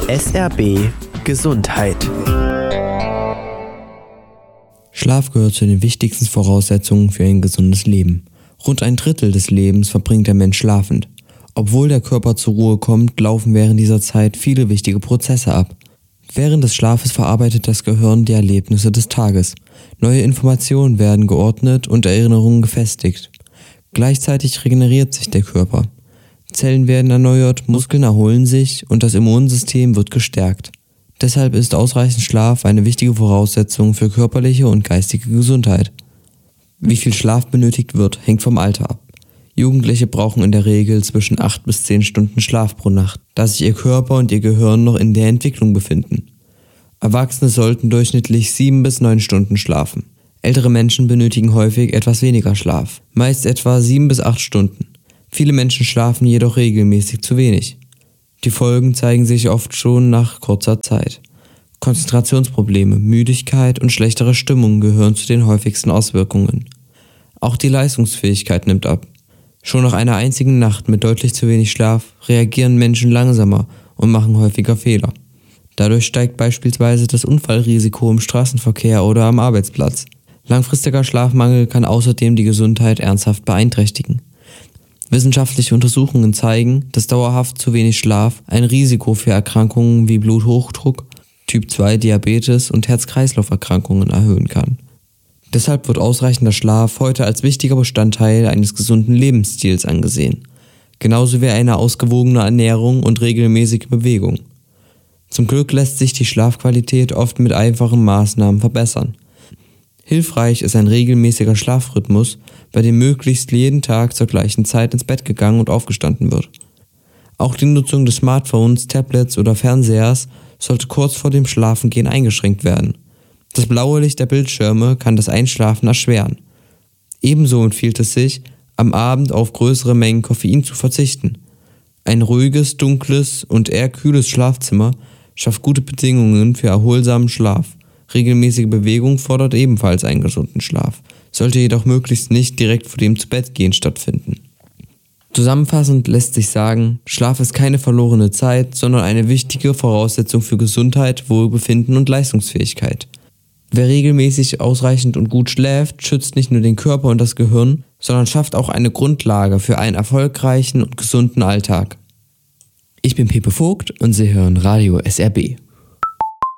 SRB Gesundheit. Schlaf gehört zu den wichtigsten Voraussetzungen für ein gesundes Leben. Rund ein Drittel des Lebens verbringt der Mensch schlafend. Obwohl der Körper zur Ruhe kommt, laufen während dieser Zeit viele wichtige Prozesse ab. Während des Schlafes verarbeitet das Gehirn die Erlebnisse des Tages. Neue Informationen werden geordnet und Erinnerungen gefestigt. Gleichzeitig regeneriert sich der Körper. Zellen werden erneuert, Muskeln erholen sich und das Immunsystem wird gestärkt. Deshalb ist ausreichend Schlaf eine wichtige Voraussetzung für körperliche und geistige Gesundheit. Wie viel Schlaf benötigt wird, hängt vom Alter ab. Jugendliche brauchen in der Regel zwischen 8 bis 10 Stunden Schlaf pro Nacht, da sich ihr Körper und ihr Gehirn noch in der Entwicklung befinden. Erwachsene sollten durchschnittlich 7 bis 9 Stunden schlafen. Ältere Menschen benötigen häufig etwas weniger Schlaf, meist etwa 7 bis 8 Stunden. Viele Menschen schlafen jedoch regelmäßig zu wenig. Die Folgen zeigen sich oft schon nach kurzer Zeit. Konzentrationsprobleme, Müdigkeit und schlechtere Stimmung gehören zu den häufigsten Auswirkungen. Auch die Leistungsfähigkeit nimmt ab. Schon nach einer einzigen Nacht mit deutlich zu wenig Schlaf reagieren Menschen langsamer und machen häufiger Fehler. Dadurch steigt beispielsweise das Unfallrisiko im Straßenverkehr oder am Arbeitsplatz. Langfristiger Schlafmangel kann außerdem die Gesundheit ernsthaft beeinträchtigen. Wissenschaftliche Untersuchungen zeigen, dass dauerhaft zu wenig Schlaf ein Risiko für Erkrankungen wie Bluthochdruck, Typ-2-Diabetes und Herz-Kreislauf-Erkrankungen erhöhen kann. Deshalb wird ausreichender Schlaf heute als wichtiger Bestandteil eines gesunden Lebensstils angesehen, genauso wie eine ausgewogene Ernährung und regelmäßige Bewegung. Zum Glück lässt sich die Schlafqualität oft mit einfachen Maßnahmen verbessern. Hilfreich ist ein regelmäßiger Schlafrhythmus, bei dem möglichst jeden Tag zur gleichen Zeit ins Bett gegangen und aufgestanden wird. Auch die Nutzung des Smartphones, Tablets oder Fernsehers sollte kurz vor dem Schlafengehen eingeschränkt werden. Das blaue Licht der Bildschirme kann das Einschlafen erschweren. Ebenso empfiehlt es sich, am Abend auf größere Mengen Koffein zu verzichten. Ein ruhiges, dunkles und eher kühles Schlafzimmer schafft gute Bedingungen für erholsamen Schlaf. Regelmäßige Bewegung fordert ebenfalls einen gesunden Schlaf, sollte jedoch möglichst nicht direkt vor dem Zubettgehen stattfinden. Zusammenfassend lässt sich sagen, Schlaf ist keine verlorene Zeit, sondern eine wichtige Voraussetzung für Gesundheit, Wohlbefinden und Leistungsfähigkeit. Wer regelmäßig ausreichend und gut schläft, schützt nicht nur den Körper und das Gehirn, sondern schafft auch eine Grundlage für einen erfolgreichen und gesunden Alltag. Ich bin Pepe Vogt und Sie hören Radio SRB.